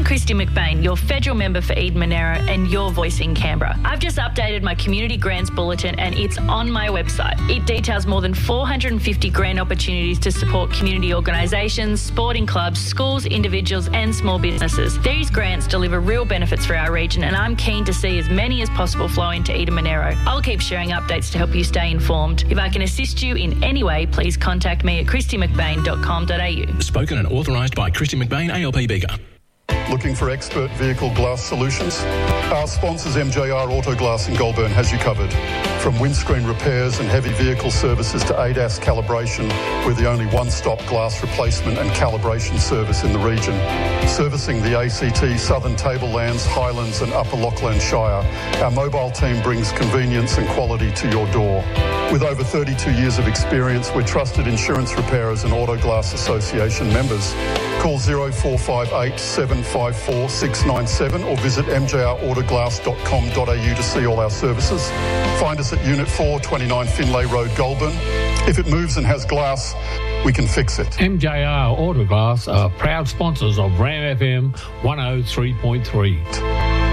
Christy McBain, your federal member for Eden Monaro and your voice in Canberra. I've just updated my Community Grants Bulletin and it's on my website. It details more than 450 grant opportunities to support community organisations, sporting clubs, schools, individuals and small businesses. These grants deliver real benefits for our region and I'm keen to see as many as possible flow into Eden Monaro. I'll keep sharing updates to help you stay informed. If I can assist you in any way, please contact me at christymcbain.com.au. Spoken and authorised by Christy McBain, ALP Bega. Looking for expert vehicle glass solutions? Our sponsors MJR Auto Glass in Goulburn has you covered. From windscreen repairs and heavy vehicle services to ADAS calibration, we're the only one-stop glass replacement and calibration service in the region. Servicing the ACT, Southern Tablelands, Highlands and Upper Lachlan Shire, our mobile team brings convenience and quality to your door. With over 32 years of experience, we're trusted insurance repairers and Auto Glass Association members. Call 0458 754 697 or visit mjrautoglass.com.au to see all our services. Find us at Unit 4, 29 Finlay Road, Goulburn. If it moves and has glass, we can fix it. MJR Autoglass are proud sponsors of Ram FM 103.3.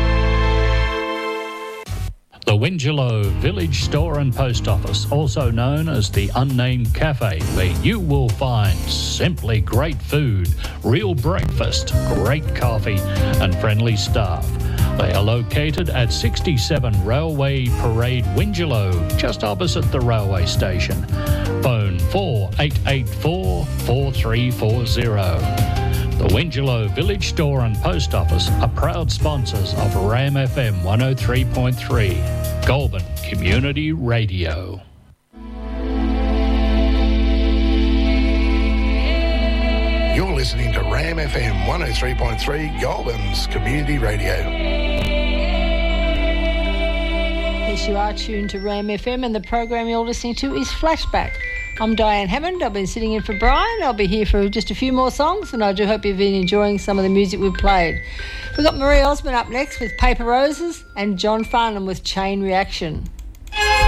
The Wingelow Village Store and Post Office, also known as the Unnamed Cafe, where you will find simply great food, real breakfast, great coffee and friendly staff. They are located at 67 Railway Parade, Wingelow, just opposite the railway station. Phone 4884 4340. The Wingelow Village Store and Post Office are proud sponsors of Ram FM 103.3, Goulburn Community Radio. You're listening to Ram FM 103.3, Goulburn's Community Radio. Yes, you are tuned to Ram FM and the program you're listening to is Flashback. I'm Diane Hammond. I've been sitting in for Brian. I'll be here for just a few more songs and I do hope you've been enjoying some of the music we've played. We've got Marie Osmond up next with Paper Roses and John Farnham with Chain Reaction.